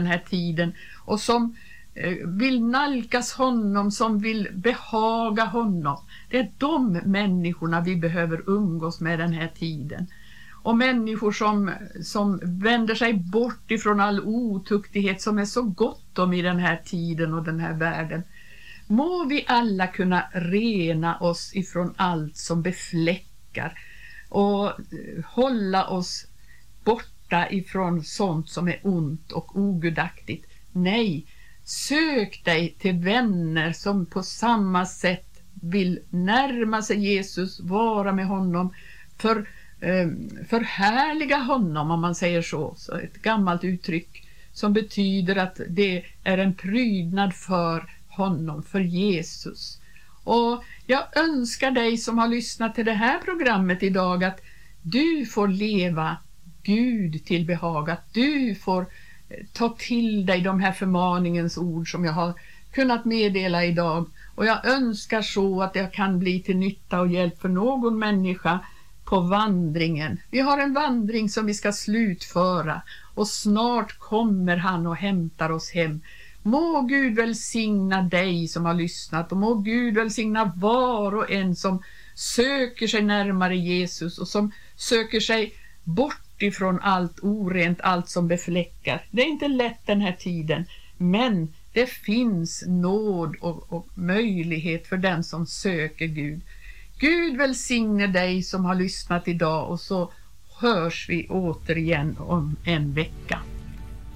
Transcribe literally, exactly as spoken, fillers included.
den här tiden och som eh, vill nalkas honom, som vill behaga honom. Det är de människorna vi behöver umgås med den här tiden. Och människor som, som vänder sig bort ifrån all otuktighet som är så gott om i den här tiden och den här världen. Må vi alla kunna rena oss ifrån allt som befläckar och hålla oss borta ifrån sånt som är ont och ogudaktigt. Nej, sök dig till vänner som på samma sätt vill närma sig Jesus, vara med honom, för, eh, förhärliga honom, om man säger så. Så ett gammalt uttryck som betyder att det är en prydnad för honom, för Jesus. Och jag önskar dig som har lyssnat till det här programmet idag att du får leva Gud till behag, att du får ta till dig de här förmaningens ord som jag har kunnat meddela idag. Och jag önskar så att jag kan bli till nytta och hjälp för någon människa på vandringen. Vi har en vandring som vi ska slutföra och snart kommer han och hämtar oss hem. Må Gud välsigna dig som har lyssnat och må Gud välsigna var och en som söker sig närmare Jesus och som söker sig bort ifrån allt orent, allt som befläckar. Det är inte lätt den här tiden, men det finns nåd och, och möjlighet för den som söker Gud. Gud välsigne dig som har lyssnat idag och så hörs vi återigen om en vecka.